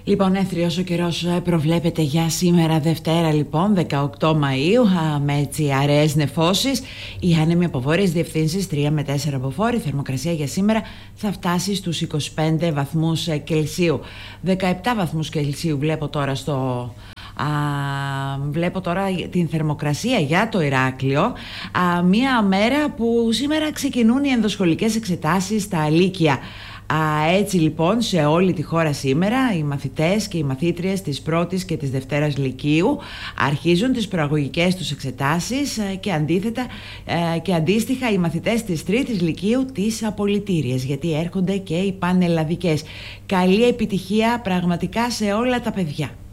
Λοιπόν, έθριος ο καιρός προβλέπεται για σήμερα Δευτέρα, λοιπόν, 18 Μαΐου, με έτσι αραιές νεφώσεις. Οι άνεμοι από βόρειες διευθύνσεις 3 με 4 μποφόρ. Η θερμοκρασία για σήμερα θα φτάσει στους 25 βαθμούς Κελσίου. 17 βαθμούς Κελσίου βλέπω τώρα την θερμοκρασία για το Ηράκλειο. Μία μέρα που σήμερα ξεκινούν οι ενδοσχολικές εξετάσεις στα Λύκεια. Έτσι λοιπόν σε όλη τη χώρα σήμερα οι μαθητές και οι μαθήτριες της πρώτης και της δευτέρας Λυκείου αρχίζουν τις προαγωγικές τους εξετάσεις και αντίστοιχα οι μαθητές της τρίτης Λυκείου τις απολυτήριες, γιατί έρχονται και οι πανελλαδικές. Καλή επιτυχία πραγματικά σε όλα τα παιδιά.